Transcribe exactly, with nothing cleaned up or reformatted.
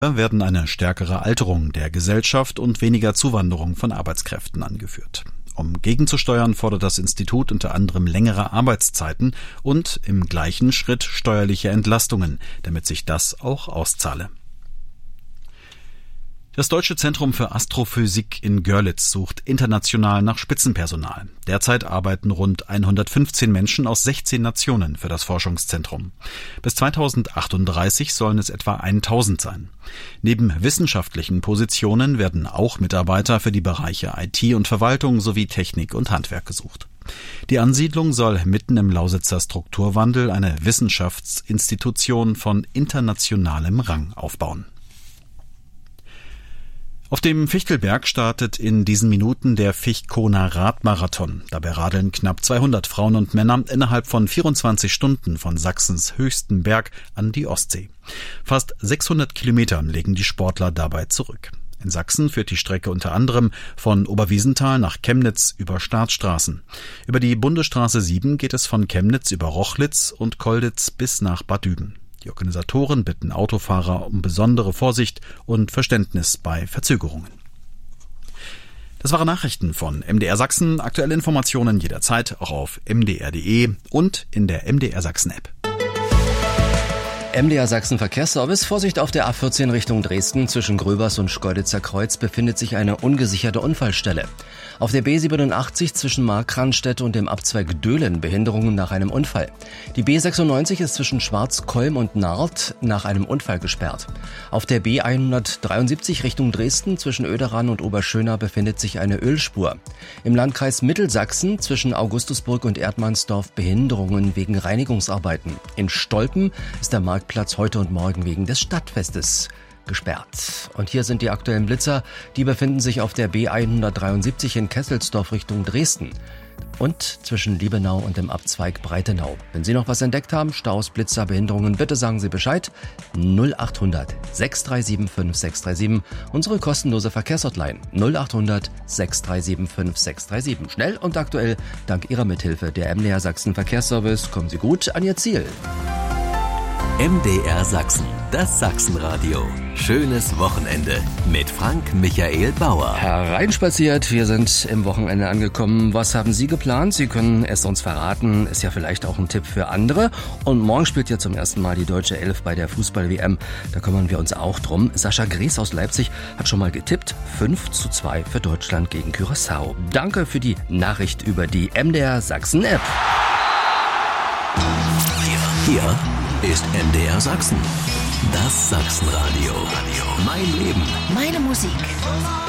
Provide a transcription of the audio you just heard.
werden eine stärkere Alterung der Gesellschaft und weniger Zuwanderung von Arbeitskräften angeführt. Um gegenzusteuern, fordert das Institut unter anderem längere Arbeitszeiten und im gleichen Schritt steuerliche Entlastungen, damit sich das auch auszahle. Das Deutsche Zentrum für Astrophysik in Görlitz sucht international nach Spitzenpersonal. Derzeit arbeiten rund hundertfünfzehn Menschen aus sechzehn Nationen für das Forschungszentrum. Bis zweitausendachtunddreißig sollen es etwa tausend sein. Neben wissenschaftlichen Positionen werden auch Mitarbeiter für die Bereiche I T und Verwaltung sowie Technik und Handwerk gesucht. Die Ansiedlung soll mitten im Lausitzer Strukturwandel eine Wissenschaftsinstitution von internationalem Rang aufbauen. Auf dem Fichtelberg startet in diesen Minuten der Fichtkona Radmarathon. Dabei radeln knapp zweihundert Frauen und Männer innerhalb von vierundzwanzig Stunden von Sachsens höchsten Berg an die Ostsee. Fast sechshundert Kilometer legen die Sportler dabei zurück. In Sachsen führt die Strecke unter anderem von Oberwiesenthal nach Chemnitz über Startstraßen. Über die Bundesstraße sieben geht es von Chemnitz über Rochlitz und Kolditz bis nach Bad Düben. Die Organisatoren bitten Autofahrer um besondere Vorsicht und Verständnis bei Verzögerungen. Das waren Nachrichten von M D R Sachsen. Aktuelle Informationen jederzeit auch auf m d r punkt d e und in der M D R Sachsen App. M D R Sachsen Verkehrsservice. Vorsicht auf der A vierzehn Richtung Dresden. Zwischen Gröbers und Schkeuditzer Kreuz befindet sich eine ungesicherte Unfallstelle. Auf der B siebenundachtzig zwischen Markranstädt und dem Abzweig Döhlen Behinderungen nach einem Unfall. Die B sechsundneunzig ist zwischen Schwarzkolm und Naardt nach einem Unfall gesperrt. Auf der B hundertdreiundsiebzig Richtung Dresden zwischen Oederan und Oberschöna befindet sich eine Ölspur. Im Landkreis Mittelsachsen zwischen Augustusburg und Erdmannsdorf Behinderungen wegen Reinigungsarbeiten. In Stolpen ist der Marktplatz heute und morgen wegen des Stadtfestes gesperrt. Und hier sind die aktuellen Blitzer. Die befinden sich auf der B hundertdreiundsiebzig in Kesselsdorf Richtung Dresden und zwischen Liebenau und dem Abzweig Breitenau. Wenn Sie noch was entdeckt haben, Staus, Blitzer, Behinderungen, bitte sagen Sie Bescheid. null achthundert sechs drei sieben fünf sechs drei sieben, unsere kostenlose Verkehrshotline null achthundert sechs drei sieben fünf sechs drei sieben. Schnell und aktuell, dank Ihrer Mithilfe. Der M D R Sachsen Verkehrsservice. Kommen Sie gut an Ihr Ziel. M D R Sachsen, das Sachsenradio. Schönes Wochenende mit Frank Michael Bauer. Hereinspaziert, wir sind im Wochenende angekommen. Was haben Sie geplant? Sie können es uns verraten, ist ja vielleicht auch ein Tipp für andere. Und morgen spielt ja zum ersten Mal die deutsche Elf bei der Fußball-W M. Da kümmern wir uns auch drum. Sascha Gries aus Leipzig hat schon mal getippt. fünf zu zwei für Deutschland gegen Curaçao. Danke für die Nachricht über die M D R Sachsen-App. Hier ist M D R Sachsen. Das Sachsenradio. Mein Leben. Meine Musik.